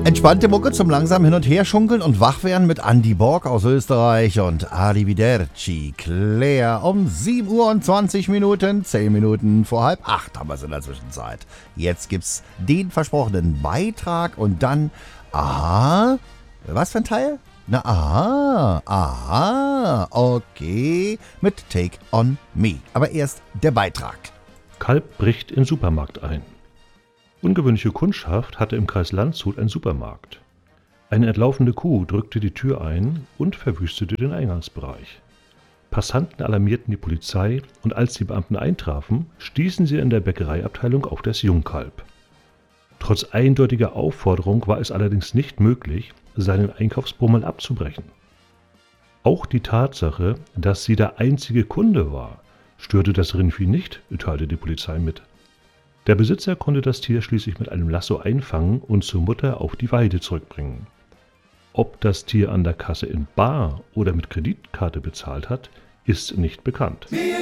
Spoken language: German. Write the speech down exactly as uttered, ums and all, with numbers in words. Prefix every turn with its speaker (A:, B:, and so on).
A: Entspannte Mucke zum langsam hin und her schunkeln und wachwerden mit Andy Borg aus Österreich und Arrivederci Claire um sieben Uhr und zwanzig Minuten, zehn Minuten vor halb acht haben wir es in der Zwischenzeit. Jetzt gibt's den versprochenen Beitrag und dann, aha, was für ein Teil? Na, aha, aha, okay, mit Take on Me. Aber erst der Beitrag.
B: Kalb bricht in Supermarkt ein. Ungewöhnliche Kundschaft hatte im Kreis Landshut ein Supermarkt. Eine entlaufene Kuh drückte die Tür ein und verwüstete den Eingangsbereich. Passanten alarmierten die Polizei und als die Beamten eintrafen, stießen sie in der Bäckereiabteilung auf das Jungkalb. Trotz eindeutiger Aufforderung war es allerdings nicht möglich, seinen Einkaufsbummel abzubrechen. Auch die Tatsache, dass sie der einzige Kunde war, störte das Rindvieh nicht, teilte die Polizei mit. Der Besitzer konnte das Tier schließlich mit einem Lasso einfangen und zur Mutter auf die Weide zurückbringen. Ob das Tier an der Kasse in bar oder mit Kreditkarte bezahlt hat, ist nicht bekannt.